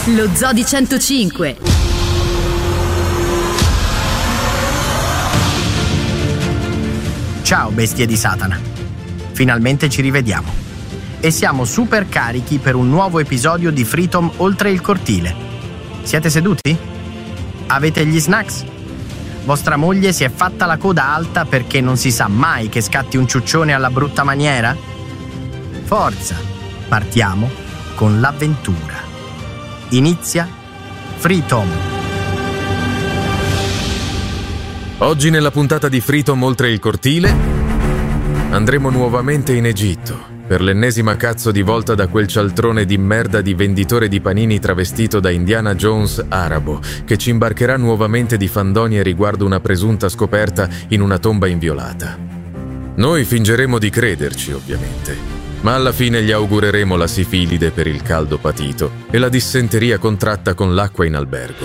Lo Zoo di 105. Ciao bestie di Satana. Finalmente ci rivediamo. E siamo super carichi per un nuovo episodio di Freedom oltre il cortile. Siete seduti? Avete gli snacks? Vostra moglie si è fatta la coda alta perché non si sa mai che scatti un ciuccione alla brutta maniera? Forza, partiamo con l'avventura. Inizia Freedom. Oggi nella puntata di Freedom oltre il cortile andremo nuovamente in Egitto per l'ennesima cazzo di volta da quel cialtrone di merda di venditore di panini travestito da Indiana Jones arabo che ci imbarcherà nuovamente di fandonie riguardo una presunta scoperta in una tomba inviolata. Noi fingeremo di crederci, ovviamente, ma alla fine gli augureremo la sifilide per il caldo patito e la dissenteria contratta con l'acqua in albergo.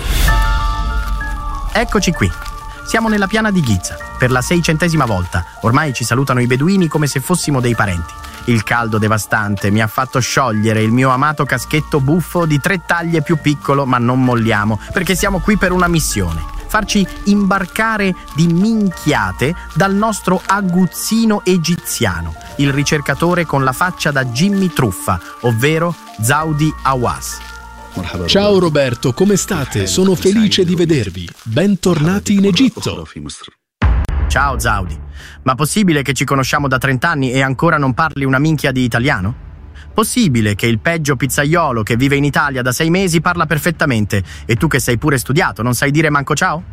Eccoci qui. Siamo nella piana di Giza, per la 600ª volta. Ormai ci salutano i beduini come se fossimo dei parenti. Il caldo devastante mi ha fatto sciogliere il mio amato caschetto buffo di 3 taglie più piccolo, ma non molliamo, perché siamo qui per una missione. Farci imbarcare di minchiate dal nostro aguzzino egiziano, il ricercatore con la faccia da Jimmy Truffa, ovvero Zaudi Hawass. Ciao Roberto, come state? Sono felice di vedervi. Bentornati in Egitto. Ciao Zaudi, ma possibile che ci conosciamo da 30 anni e ancora non parli una minchia di italiano? Possibile che il peggio pizzaiolo che vive in Italia da 6 mesi parla perfettamente e tu che sei pure studiato non sai dire manco ciao?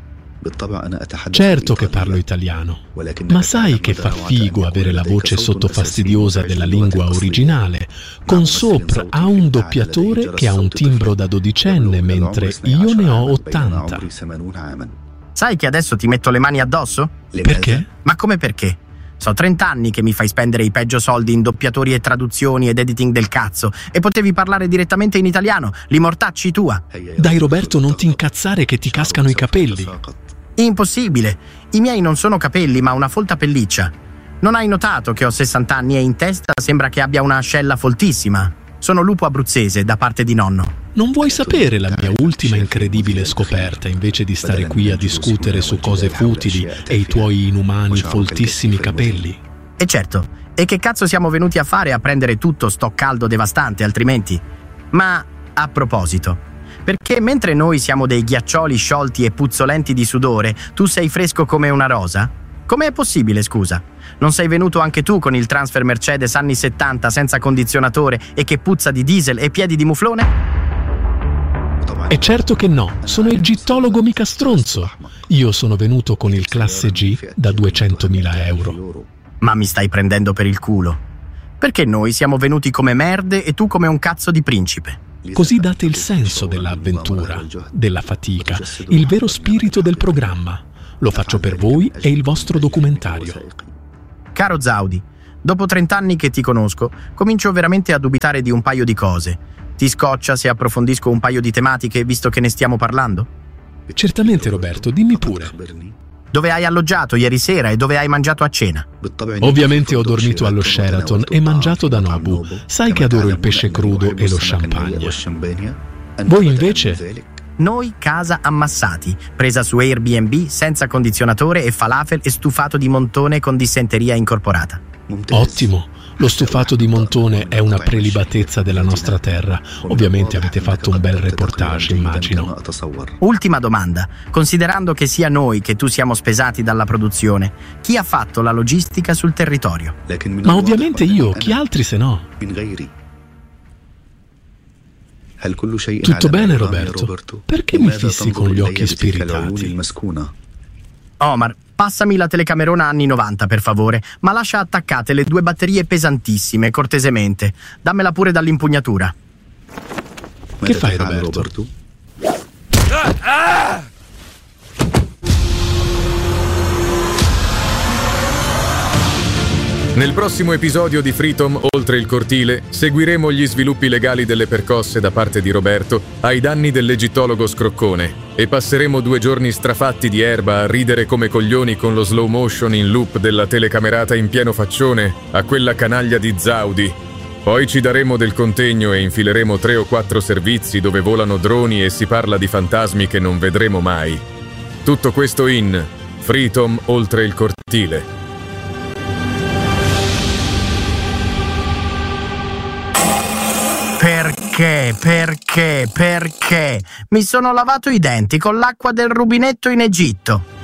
Certo che parlo italiano, ma sai che fa figo avere la voce sottofastidiosa della lingua originale, con sopra a un doppiatore che ha un timbro da dodicenne mentre io ne ho 80. Sai che adesso ti metto le mani addosso? Perché? Ma come perché? So 30 anni che mi fai spendere i peggio soldi in doppiatori e traduzioni ed editing del cazzo e potevi parlare direttamente in italiano, li mortacci tua. Dai Roberto, non ti incazzare che ti cascano i capelli. Impossibile, i miei non sono capelli ma una folta pelliccia. Non hai notato che ho 60 anni e in testa sembra che abbia una ascella foltissima? Sono lupo abruzzese da parte di nonno. Non vuoi sapere la mia ultima incredibile scoperta invece di stare qui a discutere su cose futili e i tuoi inumani foltissimi capelli? E certo, e che cazzo siamo venuti a fare a prendere tutto sto caldo devastante altrimenti? Ma a proposito, perché mentre noi siamo dei ghiaccioli sciolti e puzzolenti di sudore, tu sei fresco come una rosa? Com'è possibile, scusa? Non sei venuto anche tu con il transfer Mercedes anni 70 senza condizionatore e che puzza di diesel e piedi di muflone? E certo che no, sono egittologo mica stronzo. Io sono venuto con il classe G da 200.000 euro. Ma mi stai prendendo per il culo? Perché noi siamo venuti come merde e tu come un cazzo di principe? Così date il senso dell'avventura, della fatica, il vero spirito del programma. Lo faccio per voi e il vostro documentario. Caro Zaudi, dopo 30 anni che ti conosco, comincio veramente a dubitare di un paio di cose. Ti scoccia se approfondisco un paio di tematiche visto che ne stiamo parlando? Certamente Roberto, dimmi pure. Dove hai alloggiato ieri sera e dove hai mangiato a cena? Ovviamente ho dormito allo Sheraton e mangiato da Nobu. Sai che adoro il pesce crudo e lo champagne. Voi invece? Noi casa Ammassati, presa su Airbnb senza condizionatore e falafel e stufato di montone con dissenteria incorporata. Ottimo, lo stufato di montone è una prelibatezza della nostra terra. Ovviamente avete fatto un bel reportage, immagino. Ultima domanda, considerando che sia noi che tu siamo spesati dalla produzione, chi ha fatto la logistica sul territorio? Ma ovviamente io, chi altri se no? Tutto bene Roberto? Perché mi fissi con gli occhi spiritati? Omar, passami la telecamerona anni 90 per favore, ma lascia attaccate le 2 batterie pesantissime, cortesemente. Dammela pure dall'impugnatura. Che fai Roberto? Nel prossimo episodio di Freedom oltre il cortile seguiremo gli sviluppi legali delle percosse da parte di Roberto ai danni dell'egittologo scroccone e passeremo 2 giorni strafatti di erba a ridere come coglioni con lo slow motion in loop della telecamerata in pieno faccione a quella canaglia di Zaudi. Poi ci daremo del contegno e infileremo 3 o 4 servizi dove volano droni e si parla di fantasmi che non vedremo mai. Tutto questo in Freedom oltre il cortile. Perché? Mi sono lavato i denti con l'acqua del rubinetto in Egitto.